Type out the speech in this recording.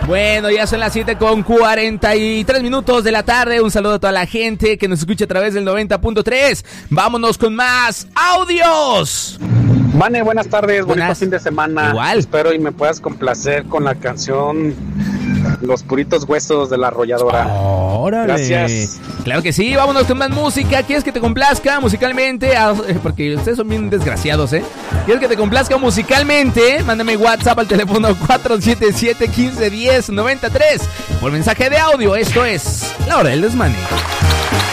Bueno, ya son las 7:43 de la tarde. Un saludo a toda la gente que nos escucha a través del 90.3. Vámonos con más audios. Vane, buenas tardes, bonito fin de semana. Igual. Espero y me puedas complacer con la canción Los Puritos Huesos de La Arrolladora. ¡Órale! Gracias. Claro que sí, vámonos con más música. ¿Quieres que te complazca musicalmente? Porque ustedes son bien desgraciados, ¿eh? ¿Quieres que te complazca musicalmente? Mándame WhatsApp al teléfono 477-1510-93 por mensaje de audio. Esto es La Hora del Desmane.